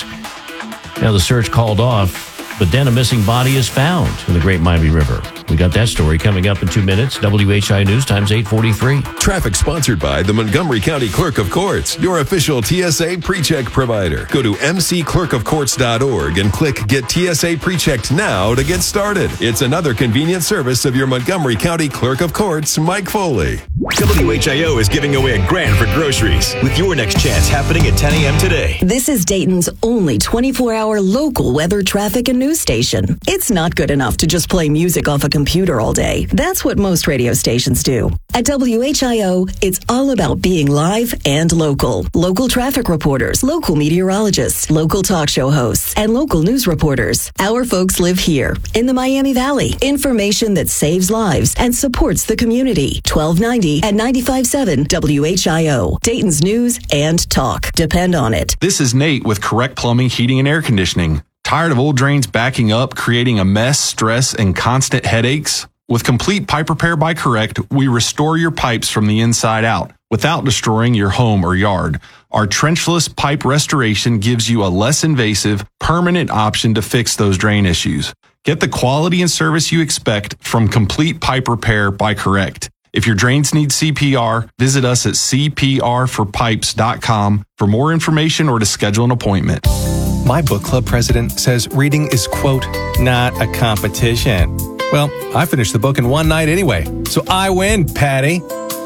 Now the search called off, but then a missing body is found in the Great Miami River. We got that story coming up in two minutes. W H I News Times eight forty-three. Traffic sponsored by the Montgomery County Clerk of Courts, your official T S A pre-check provider. Go to m c clerk of courts dot org and click Get T S A Pre-Checked Now to get started. It's another convenient service of your Montgomery County Clerk of Courts, Mike Foley. W H I O is giving away a grand for groceries with your next chance happening at ten a.m. today. This is Dayton's only twenty-four hour local weather, traffic, and news station. It's not good enough to just play music off a computer all day. That's what most radio stations do. At W H I O, it's all about being live and local. Local traffic reporters, local meteorologists, local talk show hosts, and local news reporters. Our folks live here in the Miami Valley. Information that saves lives and supports the community. twelve ninety and ninety-five point seven W H I O. Dayton's news and talk. Depend on it. This is Nate with Correct Plumbing, Heating, and Air Conditioning. Tired of old drains backing up, creating a mess, stress, and constant headaches? With Complete Pipe Repair by Correct, we restore your pipes from the inside out without destroying your home or yard. Our trenchless pipe restoration gives you a less invasive, permanent option to fix those drain issues. Get the quality and service you expect from Complete Pipe Repair by Correct. If your drains need C P R, visit us at c p r for pipes dot com for more information or to schedule an appointment. My book club president says reading is, quote, not a competition. Well, I finished the book in one night anyway, so I win, Patty.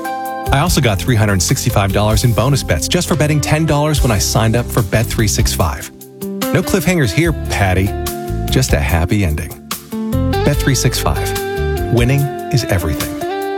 I also got three hundred sixty-five dollars in bonus bets just for betting ten dollars when I signed up for Bet three sixty-five. No cliffhangers here, Patty. Just a happy ending. Bet three sixty-five. Winning is everything.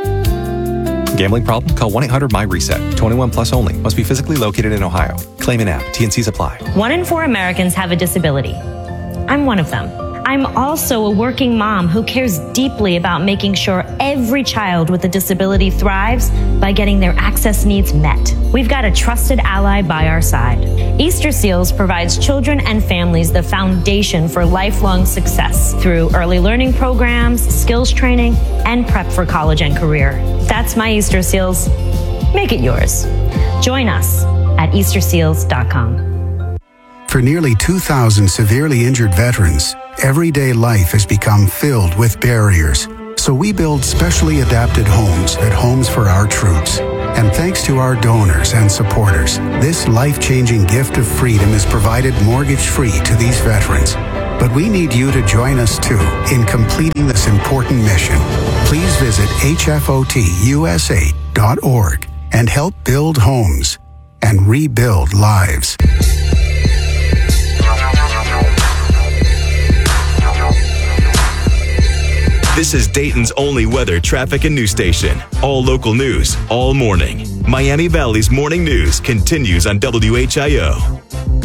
Gambling problem? Call one eight hundred M Y reset. twenty-one plus only. Must be physically located in Ohio. Claim in app. T and C's apply. One in four Americans have a disability. I'm one of them. I'm also a working mom who cares deeply about making sure every child with a disability thrives by getting their access needs met. We've got a trusted ally by our side. Easter Seals provides children and families the foundation for lifelong success through early learning programs, skills training, and prep for college and career. That's my Easter Seals. Make it yours. Join us at easter seals dot com. For nearly two thousand severely injured veterans, everyday life has become filled with barriers. So we build specially adapted homes at Homes for Our Troops. And thanks to our donors and supporters, this life-changing gift of freedom is provided mortgage-free to these veterans. But we need you to join us too in completing this important mission. Please visit H F O T U S A dot org and help build homes and rebuild lives. This is Dayton's only weather, traffic, and news station. All local news, all morning. Miami Valley's morning news continues on W H I O.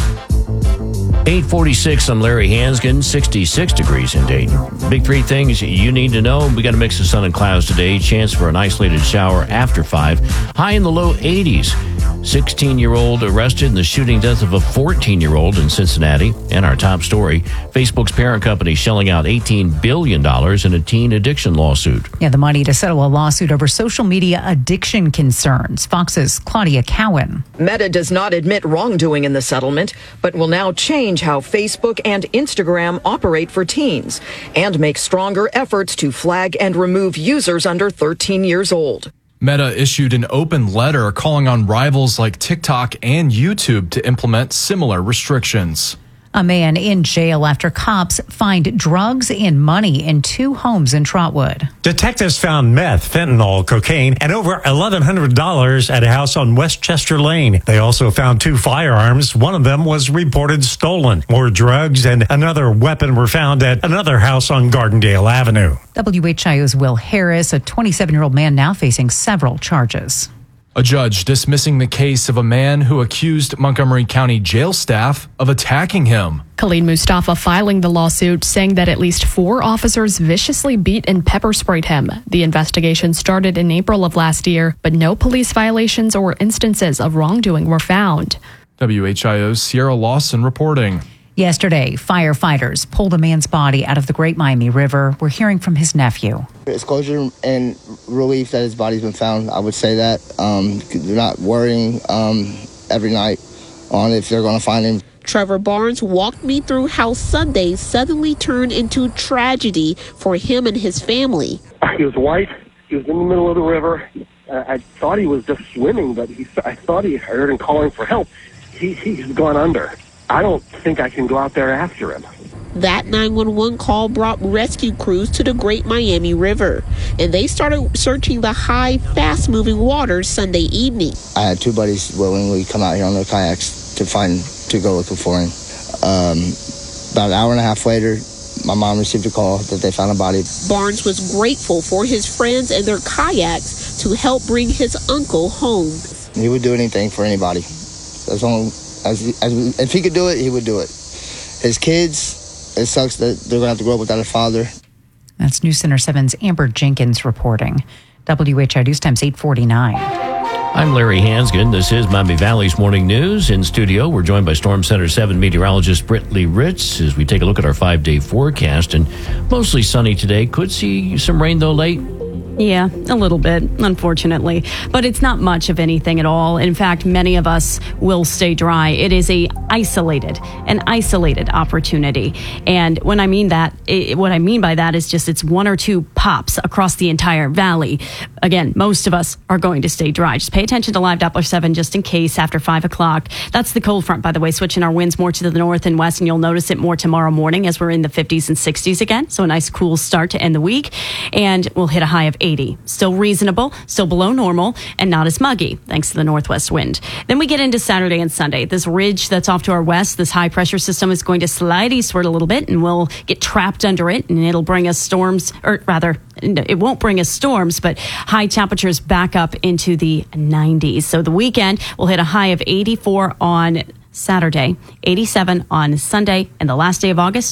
eight forty-six, I'm Larry Hansgen, sixty-six degrees in Dayton. Big three things you need to know. We got a mix of sun and clouds today. Chance for an isolated shower after five. High in the low eighties. sixteen-year-old arrested in the shooting death of a fourteen-year-old in Cincinnati. And our top story, Facebook's parent company shelling out eighteen billion dollars in a teen addiction lawsuit. Yeah, the money to settle a lawsuit over social media addiction concerns. Fox's Claudia Cowan. Meta does not admit wrongdoing in the settlement, but will now change how Facebook and Instagram operate for teens and make stronger efforts to flag and remove users under thirteen years old. Meta issued an open letter calling on rivals like TikTok and YouTube to implement similar restrictions. A man in jail after cops find drugs and money in two homes in Trotwood. Detectives found meth, fentanyl, cocaine, and over eleven hundred dollars at a house on Westchester Lane. They also found two firearms. One of them was reported stolen. More drugs and another weapon were found at another house on Gardendale Avenue. W H I O's Will Harris, a twenty-seven-year-old man now facing several charges. A judge dismissing the case of a man who accused Montgomery County jail staff of attacking him. Khalid Mustafa filing the lawsuit, saying that at least four officers viciously beat and pepper sprayed him. The investigation started in April of last year, but no police violations or instances of wrongdoing were found. W H I O's Sierra Lawson reporting. Yesterday, firefighters pulled a man's body out of the Great Miami River. We're hearing from his nephew. It's closure and relief that his body's been found. I would say that. Um, they're not worrying um, every night on if they're going to find him. Trevor Barnes walked me through how Sunday suddenly turned into tragedy for him and his family. He was white. He was in the middle of the river. Uh, I thought he was just swimming, but he, I thought he heard him calling for help. He, he's gone under. I don't think I can go out there after him. That nine one one call brought rescue crews to the Great Miami River, and they started searching the high, fast-moving waters Sunday evening. I had two buddies willingly come out here on their kayaks to find, to go looking for him. Um, about an hour and a half later, my mom received a call that they found a body. Barnes was grateful for his friends and their kayaks to help bring his uncle home. He would do anything for anybody. As long as, as if he could do it, he would do it. His kids, it sucks that they're going to have to grow up without a father. That's News Center seven's Amber Jenkins reporting. W H I News Times eight forty-nine. I'm Larry Hansgen. This is Miami Valley's Morning News. In studio, we're joined by Storm Center seven meteorologist Brittany Ritz as we take a look at our five-day forecast. And mostly sunny today. Could see some rain, though, late. Yeah, a little bit, unfortunately. But it's not much of anything at all. In fact, many of us will stay dry. It is a isolated, an isolated opportunity. And when I mean that, it, what I mean by that is just it's one or two pops across the entire valley. Again, most of us are going to stay dry. Just pay attention to Live Doppler seven just in case after five o'clock. That's the cold front, by the way, switching our winds more to the north and west, and you'll notice it more tomorrow morning as we're in the fifties and sixties again. So a nice cool start to end the week. And we'll hit a high of eighty. Still reasonable, still below normal, and not as muggy, thanks to the northwest wind. Then we get into Saturday and Sunday. This ridge that's off to our west, this high pressure system is going to slide eastward a little bit, and we'll get trapped under it, and it'll bring us storms, or rather, it won't bring us storms, but high temperatures back up into the nineties. So the weekend, we'll hit a high of eighty-four on Saturday, eighty-seven on Sunday, and the last day of August,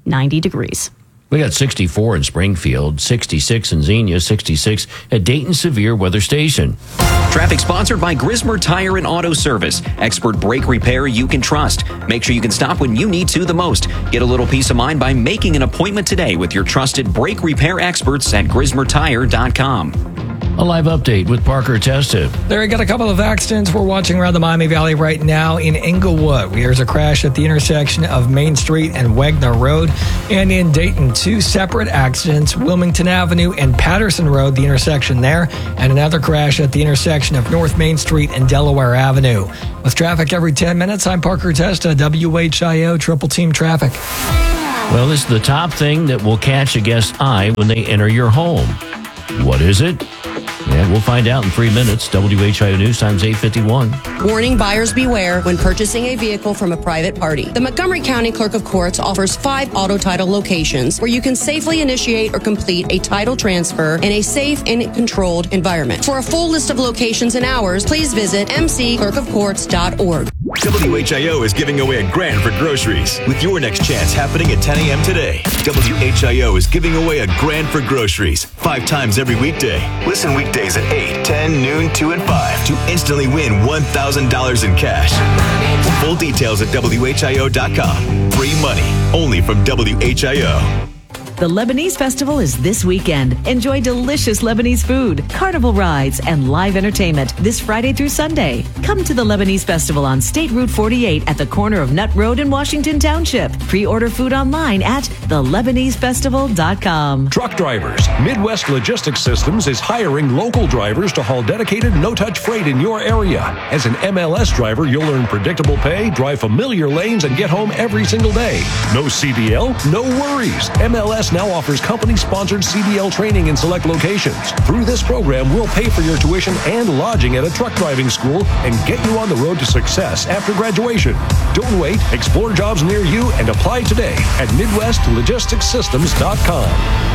ninety degrees. We got sixty-four in Springfield, sixty-six in Xenia, sixty-six at Dayton Severe Weather Station. Traffic sponsored by Grismer Tire and Auto Service. Expert brake repair you can trust. Make sure you can stop when you need to the most. Get a little peace of mind by making an appointment today with your trusted brake repair experts at grismer tire dot com. A live update with Parker Testa. There, got a couple of accidents we're watching around the Miami Valley right now. In Inglewood, there's a crash at the intersection of Main Street and Wagner Road. And in Dayton, two separate accidents, Wilmington Avenue and Patterson Road, the intersection there, and another crash at the intersection of North Main Street and Delaware Avenue. With traffic every ten minutes, I'm Parker Testa, W H I O Triple Team Traffic. Well, this is the top thing that will catch a guest's eye when they enter your home. What is it? And we'll find out in three minutes. W H I O News Times eight fifty-one. Warning, buyers beware when purchasing a vehicle from a private party. The Montgomery County Clerk of Courts offers five auto title locations where you can safely initiate or complete a title transfer in a safe and controlled environment. For a full list of locations and hours, please visit m c clerk of courts dot org. W H I O is giving away a grand for groceries with your next chance happening at ten a.m. today. W H I O is giving away a grand for groceries five times every weekday. Listen weekdays at eight, ten, noon, two, and five to instantly win one thousand dollars in cash. Full details at W H I O dot com. Free money only from W H I O. The Lebanese Festival is this weekend. Enjoy delicious Lebanese food, carnival rides, and live entertainment this Friday through Sunday. Come to the Lebanese Festival on State Route forty-eight at the corner of Nutt Road in Washington Township. Pre-order food online at the lebanese festival dot com. Truck drivers. Midwest Logistics Systems is hiring local drivers to haul dedicated no-touch freight in your area. As an M L S driver, you'll earn predictable pay, drive familiar lanes, and get home every single day. No C D L? No worries. M L S now offers company-sponsored C D L training in select locations. Through this program, we'll pay for your tuition and lodging at a truck driving school and get you on the road to success after graduation. Don't wait. Explore jobs near you and apply today at midwest logistics systems dot com.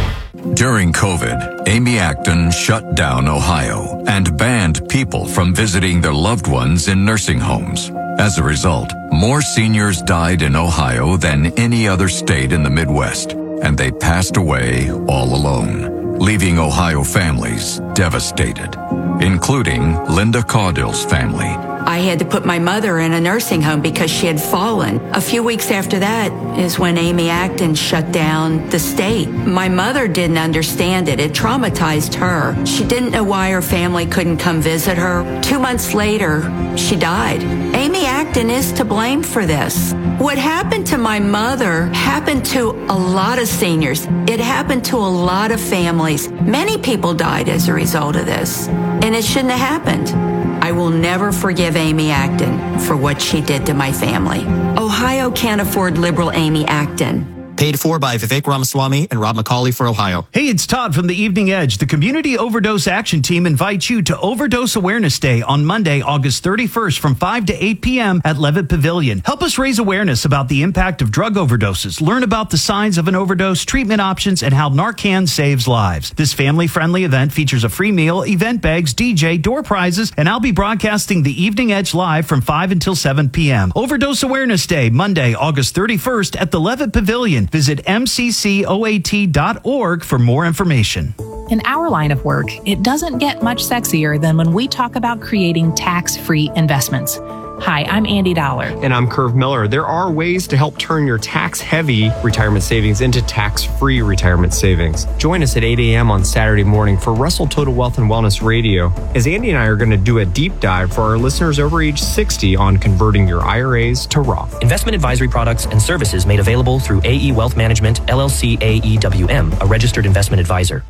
During COVID, Amy Acton shut down Ohio and banned people from visiting their loved ones in nursing homes. As a result, more seniors died in Ohio than any other state in the Midwest, and they passed away all alone, leaving Ohio families devastated, including Linda Caudill's family. I had to put my mother in a nursing home because she had fallen. A few weeks after that is when Amy Acton shut down the state. My mother didn't understand it. It traumatized her. She didn't know why her family couldn't come visit her. Two months later, she died. Amy Acton is to blame for this. What happened to my mother happened to a lot of seniors. It happened to a lot of families. Many people died as a result of this, and it shouldn't have happened. I will never forgive Amy Acton for what she did to my family. Ohio can't afford liberal Amy Acton. Paid for by Vivek Ramaswamy and Rob McCauley for Ohio. Hey, it's Todd from the Evening Edge. The Community Overdose Action Team invites you to Overdose Awareness Day on Monday, August thirty-first from five to eight p.m. at Levitt Pavilion. Help us raise awareness about the impact of drug overdoses. Learn about the signs of an overdose, treatment options, and how Narcan saves lives. This family-friendly event features a free meal, event bags, D J, door prizes, and I'll be broadcasting the Evening Edge live from five until seven p.m. Overdose Awareness Day, Monday, August thirty-first at the Levitt Pavilion. Visit m c c o a t dot org for more information. In our line of work, it doesn't get much sexier than when we talk about creating tax-free investments. Hi, I'm Andy Dollar. And I'm Curve Miller. There are ways to help turn your tax-heavy retirement savings into tax-free retirement savings. Join us at eight a.m. on Saturday morning for Russell Total Wealth and Wellness Radio, as Andy and I are going to do a deep dive for our listeners over age sixty on converting your I R As to Roth. Investment advisory products and services made available through A E Wealth Management, L L C A E W M, a registered investment advisor.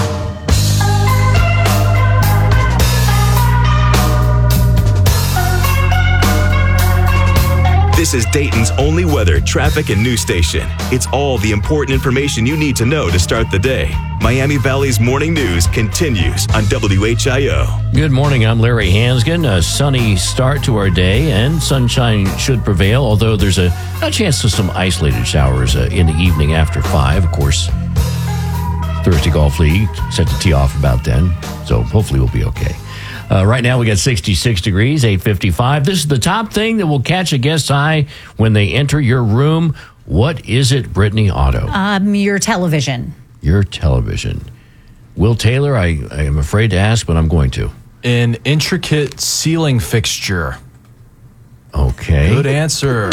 This is Dayton's only weather, traffic, and news station. It's all the important information you need to know to start the day. Miami Valley's morning news continues on W H I O. Good morning. I'm Larry Hansgen. A sunny start to our day, and sunshine should prevail, although there's a, a chance of some isolated showers uh, in the evening after five. Of course, Thursday Golf League set to tee off about then, so hopefully we'll be okay. Uh, right now we got sixty-six degrees, eight fifty-five. This is the top thing that will catch a guest's eye when they enter your room. What is it, Brittany Otto? Um, your television. Your television. Will Taylor, I, I am afraid to ask, but I'm going to. An intricate ceiling fixture. Okay. Good answer.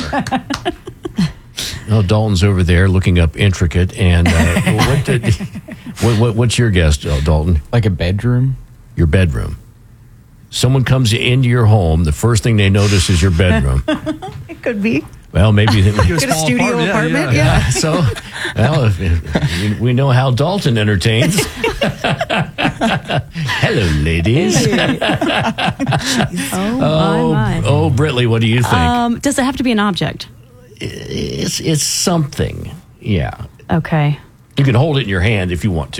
Oh, Dalton's over there looking up intricate. And uh, what, did, what, what what's your guess, Dalton? Like a bedroom? Your bedroom. Someone comes into your home, the first thing they notice is your bedroom. It could be. Well, maybe they Get a studio apart. apartment. Yeah, Yeah. Yeah, so, well, if, if, we, we know how Dalton entertains. Hello, ladies. Oh, oh, my, my. oh, Britley, what do you think? Um, does it have to be an object? It's it's something. Yeah, Okay. you can hold it in your hand if you want to.